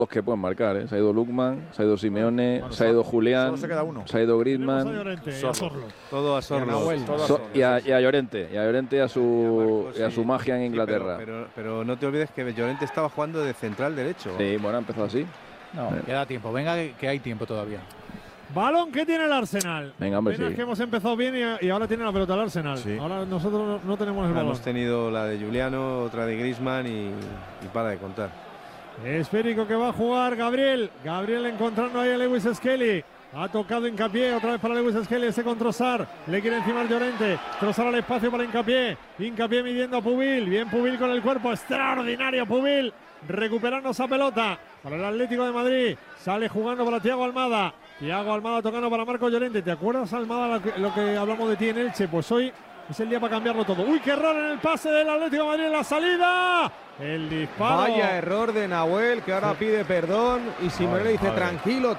los que pueden marcar, ¿eh? Se ha ido Lukman, se ha ido Simeone, se ha ido Julián, solo se queda uno. Se ha ido Griezmann. Todo a Sorlo. Y a Llorente. Y a Llorente y a su magia en Inglaterra. Pero no te olvides que Llorente estaba jugando de central derecho. Sí, bueno, ha empezado así. No, queda tiempo. Venga, que hay tiempo todavía. Balón que tiene el Arsenal. Venga, hombre, sí. Que hemos empezado bien y ahora tiene la pelota el Arsenal. Sí. Ahora nosotros no tenemos el balón. Hemos tenido la de Juliano, otra de Griezmann y para de contar. Esférico que va a jugar Gabriel. Gabriel encontrando ahí a Lewis Skelly. Ha tocado Hincapié, otra vez para Lewis Skelly, ese con Trossard. Le quiere encimar Llorente. Trossard al espacio para Hincapié. Hincapié midiendo a Pubil. Bien Pubil con el cuerpo. Extraordinario Pubil. Recuperando esa pelota para el Atlético de Madrid. Sale jugando para Thiago Almada. Thiago Almada tocando para Marcos Llorente. ¿Te acuerdas, Almada, lo que hablamos de ti en Elche? Pues hoy es el día para cambiarlo todo. ¡Uy, qué error en el pase del Atlético de Madrid en la salida! El disparo. Vaya error de Nahuel, que ahora pide perdón. Y Simeone le dice, tranquilo.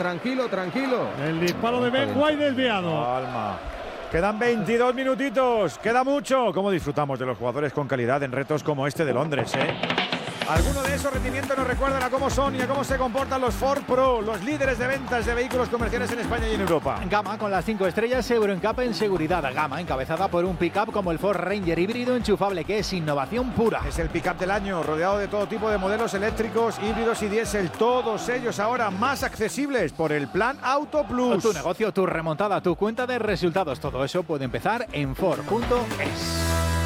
El disparo de Ben White desviado. Calma. Quedan 22 minutitos. Queda mucho. ¿Cómo disfrutamos de los jugadores con calidad en retos como este de Londres, Alguno de esos rendimientos nos recuerdan a cómo son y a cómo se comportan los Ford Pro, los líderes de ventas de vehículos comerciales en España y en Europa. Gama con las 5 estrellas Euro NCAP en seguridad. Gama encabezada por un pick-up como el Ford Ranger híbrido enchufable, que es innovación pura. Es el pick-up del año, rodeado de todo tipo de modelos eléctricos, híbridos y diésel. Todos ellos ahora más accesibles por el Plan Auto Plus. Tu negocio, tu remontada, tu cuenta de resultados. Todo eso puede empezar en Ford.es.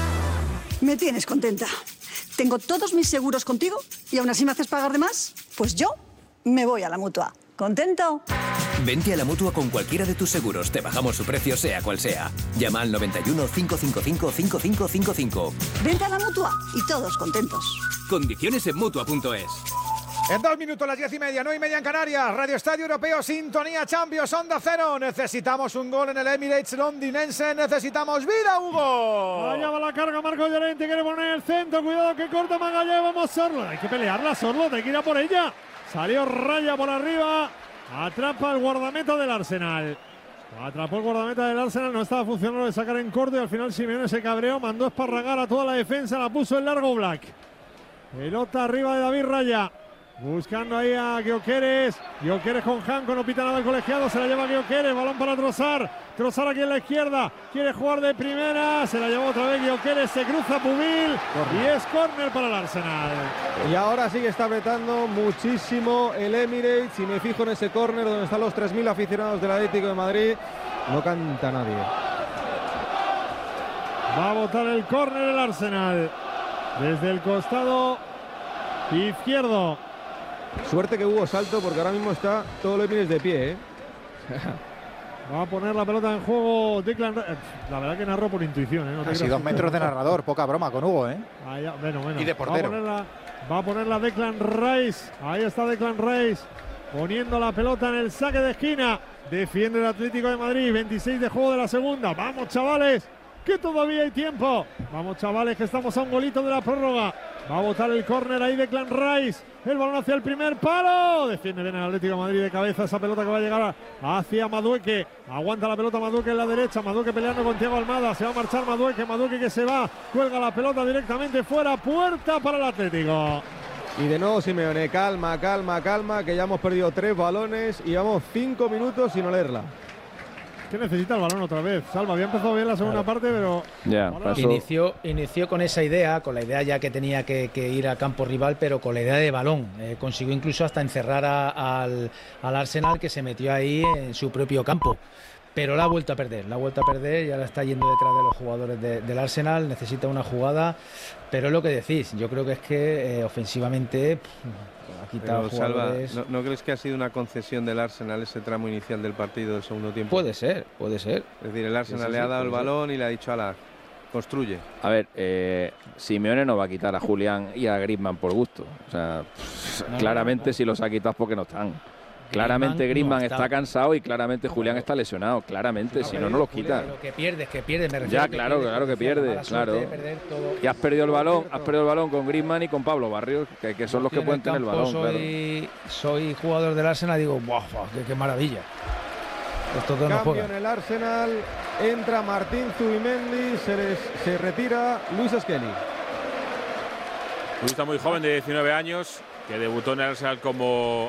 Me tienes contenta. Tengo todos mis seguros contigo y aún así me haces pagar de más. Pues yo me voy a la Mutua. ¿Contento? Vente a la Mutua con cualquiera de tus seguros. Te bajamos su precio sea cual sea. Llama al 91 555 5555. Vente a la Mutua y todos contentos. Condiciones en Mutua.es. En 2 minutos, las 10:30, 9:30 en Canarias. Radio Estadio Europeo, Sintonía Champions, Onda Cero. Necesitamos un gol en el Emirates londinense. Necesitamos vida, Hugo. Allá va la carga Marco Llorente. Quiere poner el centro. Cuidado que corta Magallanes. Vamos, Sorlo. Hay que pelearla, Sorlo. Hay que ir a por ella. Salió Raya por arriba. Atrapa el guardameta del Arsenal. Atrapó el guardameta del Arsenal. No estaba funcionando de sacar en corto. Y al final Simeone se cabreó. Mandó a esparragar a toda la defensa. La puso en largo Black. Pelota arriba de David Raya. Buscando ahí a Gyökeres. Gyökeres con Janko, no pita nada el colegiado. Se la lleva Gyökeres, balón para Trossard. Trossard aquí en la izquierda. Quiere jugar de primera. Se la lleva otra vez Gyökeres. Se cruza Pubil. Y es córner para el Arsenal. Y ahora sí que está apretando muchísimo el Emirates. Y me fijo en ese córner donde están los 3.000 aficionados del Atlético de Madrid. No canta nadie. Va a botar el córner el Arsenal. Desde el costado izquierdo. Suerte que hubo salto porque ahora mismo está todo el Emirates de pie, Va a poner la pelota en juego Declan Rice. La verdad que narró por intuición, No Casi 2 metros de narrador, poca broma con Hugo, Bueno. Y de portero. Va a ponerla Declan Rice. Ahí está Declan Rice. Poniendo la pelota en el saque de esquina. Defiende el Atlético de Madrid. 26 de juego de la segunda. Vamos, chavales, que todavía hay tiempo. Vamos, chavales, que estamos a un golito de la prórroga. Va a botar el córner ahí Declan Rice. El balón hacia el primer palo. Defiende bien el Atlético de Madrid de cabeza. Esa pelota que va a llegar hacia Madueque. Aguanta la pelota Madueque en la derecha. Madueque peleando con Thiago Almada. Se va a marchar Madueque. Madueque que se va. Cuelga la pelota directamente fuera. Puerta para el Atlético. Y de nuevo Simeone, calma, que ya hemos perdido 3 balones y llevamos 5 minutos sin olerla. Que necesita el balón otra vez. Salva, había empezado bien la segunda parte, pero inició con esa idea, con la idea ya que tenía que ir a campo rival, pero con la idea de balón. Consiguió incluso hasta encerrar al Arsenal, que se metió ahí en su propio campo. Pero la ha vuelto a perder, y ahora está yendo detrás de los jugadores del Arsenal. Necesita una jugada, pero es lo que decís. Yo creo que es que ofensivamente ha quitado jugadores. Salva, ¿no crees que ha sido una concesión del Arsenal ese tramo inicial del partido del segundo tiempo? Puede ser. Es decir, el Arsenal le ha dado el balón y le ha dicho a la construye. A ver, Simeone no va a quitar a Julián y a Griezmann por gusto. O sea, claramente si los ha quitado es porque no están. Claramente Griezmann está cansado y claramente Julián está lesionado. Claramente, si no los quita. Lo que pierde, me refiero. Ya, claro que pierde. Claro. Y has perdido el balón con Griezmann y con Pablo Barrios, que son los que pueden tener el balón. Soy jugador del Arsenal y digo, ¡buah, qué maravilla! Estos dos no juegan. Cambio en el Arsenal, entra Martín Zubimendi, se retira Luis Skelly. Luis está muy joven, de 19 años, que debutó en el Arsenal como